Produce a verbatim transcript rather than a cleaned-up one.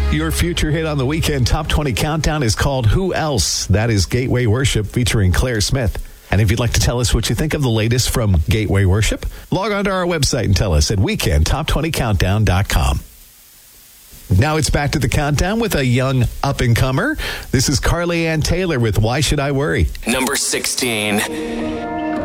Your future hit on the weekend Top twenty Countdown is called Who Else? That is Gateway Worship featuring Claire Smith. And if you'd like to tell us what you think of the latest from Gateway Worship, log on to our website and tell us at weekend top twenty countdown dot com. Now it's back to the countdown with a young up-and-comer. This is Carly Ann Taylor with Why Should I Worry? Number sixteen.